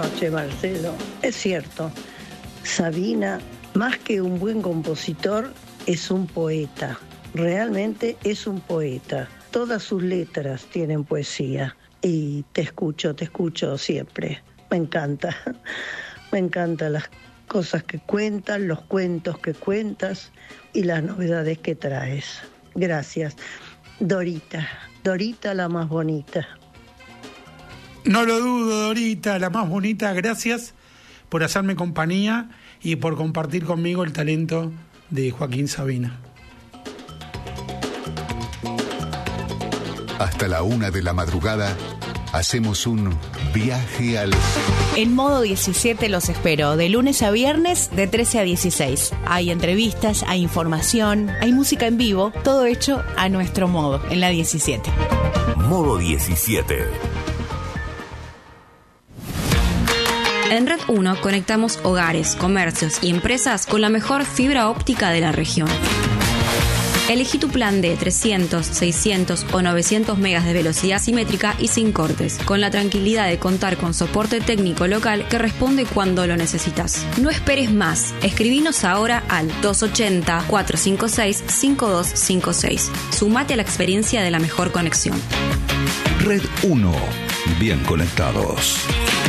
noches, Marcelo. Es cierto, Sabina, más que un buen compositor, es un poeta. Realmente es un poeta. Todas sus letras tienen poesía. Y te escucho siempre. Me encanta. Me encantan las cosas que cuentas, los cuentos que cuentas y las novedades que traes. Gracias. Dorita la más bonita. No lo dudo, Dorita, la más bonita. Gracias por hacerme compañía y por compartir conmigo el talento de Joaquín Sabina. Hasta la 1 de la madrugada hacemos un viaje al... En Modo 17 los espero, de lunes a viernes, de 13 a 16. Hay entrevistas, hay información, hay música en vivo, todo hecho a nuestro modo, en la 17. Modo 17. En Red 1 conectamos hogares, comercios y empresas con la mejor fibra óptica de la región. Elegí tu plan de 300, 600 o 900 megas de velocidad simétrica y sin cortes, con la tranquilidad de contar con soporte técnico local que responde cuando lo necesitas. No esperes más. Escribinos ahora al 280-456-5256. Sumate a la experiencia de la mejor conexión. Red 1. Bien conectados.